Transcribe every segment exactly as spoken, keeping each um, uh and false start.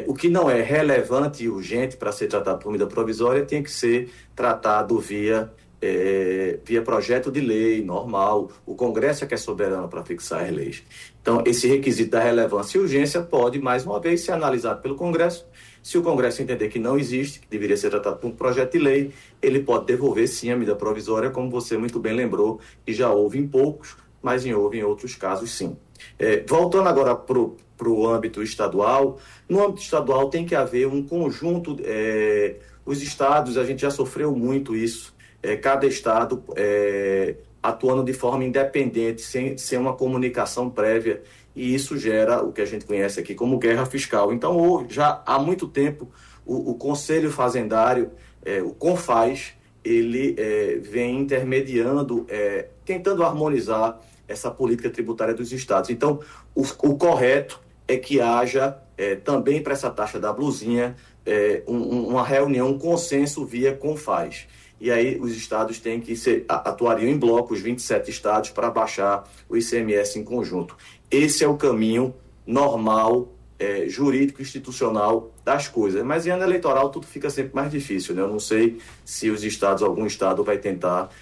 o que não é relevante e urgente para ser tratado por medida provisória tem que ser tratado via, é, via projeto de lei normal. O Congresso é que é soberano para fixar as leis. Então, esse requisito da relevância e urgência pode, mais uma vez, ser analisado pelo Congresso. Se o Congresso entender que não existe, que deveria ser tratado por um projeto de lei, ele pode devolver, sim, a medida provisória, como você muito bem lembrou, que já houve em poucos, mas em, houve em outros casos, sim. É, voltando agora para o âmbito estadual, no âmbito estadual tem que haver um conjunto, é, os estados, a gente já sofreu muito isso, é, cada estado é, atuando de forma independente, sem, sem uma comunicação prévia, e isso gera o que a gente conhece aqui como guerra fiscal. Então, já há muito tempo, o, o Conselho Fazendário, é, o CONFAZ, ele é, vem intermediando, é, tentando harmonizar essa política tributária dos estados. Então, o, o correto é que haja é, também para essa taxa da blusinha é, um, uma reunião, um consenso via CONFAZ. E aí os estados têm que ser, atuariam em bloco, os vinte e sete estados, para baixar o I C M S em conjunto. Esse é o caminho normal, é, jurídico, institucional das coisas. Mas em ano eleitoral tudo fica sempre mais difícil, né? Eu não sei se os estados, algum estado vai tentar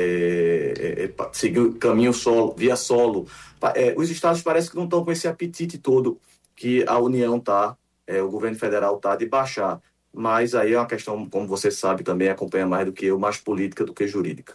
é, é, seguir o caminho solo, via solo. É, os estados parecem que não estão com esse apetite todo que a União está, é, o governo federal está, de baixar. Mas aí é uma questão, como você sabe, também acompanha mais do que eu, mais política do que jurídica.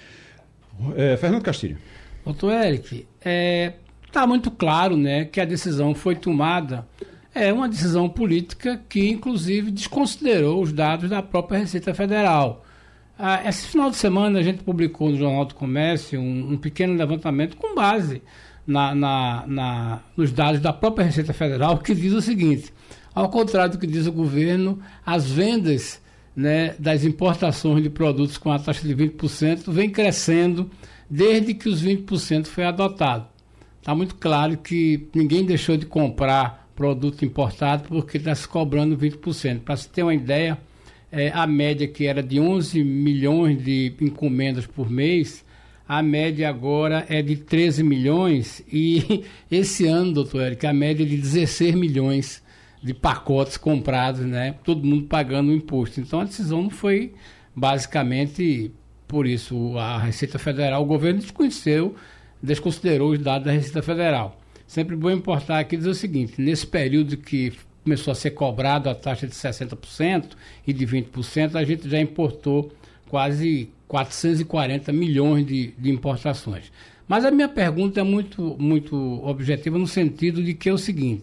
É, Fernando Castilho. Doutor Eric, está é, muito claro, né, que a decisão foi tomada, é uma decisão política que, inclusive, desconsiderou os dados da própria Receita Federal. Ah, esse final de semana a gente publicou no Jornal do Comércio um, um pequeno levantamento com base na, na, na, nos dados da própria Receita Federal, que diz o seguinte: ao contrário do que diz o governo, as vendas, né, das importações de produtos com a taxa de vinte por cento vem crescendo desde que os vinte por cento foi adotado. Está muito claro que ninguém deixou de comprar produto importado porque está se cobrando vinte por cento. Para se ter uma ideia, é, a média que era de onze milhões de encomendas por mês, a média agora é de treze milhões e esse ano, doutor Eric, a média é de dezesseis milhões de pacotes comprados, né? Todo mundo pagando o imposto. Então a decisão não foi basicamente por isso. A Receita Federal, o governo desconheceu, desconsiderou os dados da Receita Federal. Sempre bom importar aqui dizer o seguinte: nesse período que começou a ser cobrado a taxa de sessenta por cento e de vinte por cento, a gente já importou quase quatrocentos e quarenta milhões de, de importações. Mas a minha pergunta é muito, muito objetiva no sentido de que é o seguinte: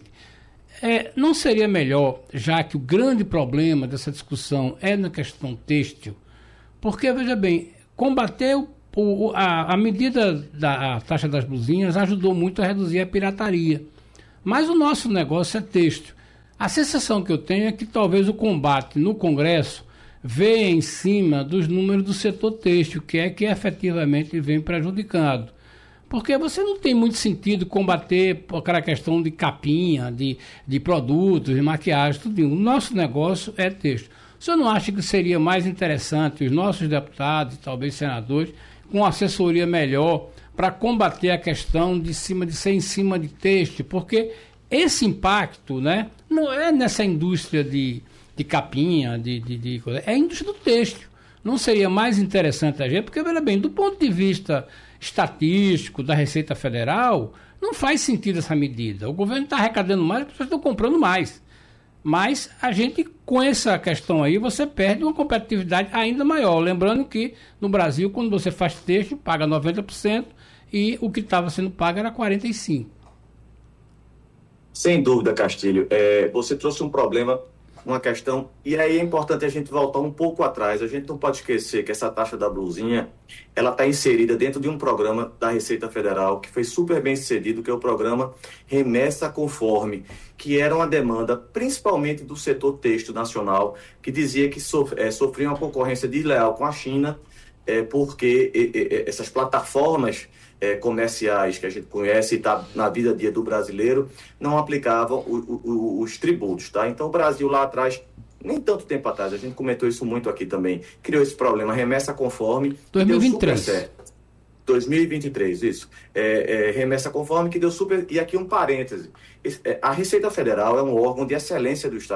É, não seria melhor, já que o grande problema dessa discussão é na questão têxtil, porque, veja bem, combater o, o, a, a medida da a taxa das blusinhas ajudou muito a reduzir a pirataria, mas o nosso negócio é têxtil. A sensação que eu tenho é que talvez o combate no Congresso venha em cima dos números do setor têxtil, que é que efetivamente vem prejudicado. Porque você não tem muito sentido combater aquela questão de capinha, de, de produtos, de maquiagem, tudo. O nosso negócio é têxtil. O senhor não acha que seria mais interessante os nossos deputados e talvez senadores, com assessoria melhor, para combater a questão de, cima, de ser em cima de têxtil? Porque esse impacto, né, não é nessa indústria de, de capinha, de, de, de coisa, é a indústria do têxtil. Não seria mais interessante a gente? Porque, veja bem, do ponto de vista estatístico da Receita Federal, não faz sentido essa medida. O governo está arrecadando mais, as pessoas estão comprando mais. Mas a gente, com essa questão aí, você perde uma competitividade ainda maior. Lembrando que no Brasil, quando você faz têxtil, paga noventa por cento e o que estava sendo pago era quarenta e cinco por cento. Sem dúvida, Castilho. É, você trouxe um problema, uma questão, e aí é importante a gente voltar um pouco atrás. A gente não pode esquecer que essa taxa da blusinha, ela está inserida dentro de um programa da Receita Federal que foi super bem sucedido, que é o programa Remessa Conforme, que era uma demanda principalmente do setor têxtil nacional, que dizia que sof- é, sofria uma concorrência desleal com a China, é, porque é, é, essas plataformas é, comerciais que a gente conhece e está na vida a dia do brasileiro, não aplicavam o, o, os tributos, tá? Então o Brasil lá atrás, nem tanto tempo atrás, a gente comentou isso muito aqui também, criou esse problema, remessa conforme, dois mil e vinte e deu três. super certo. dois mil e vinte e três, isso. É, é, remessa conforme que deu super... E aqui um parêntese. Esse, é, a Receita Federal é um órgão de excelência do Estado.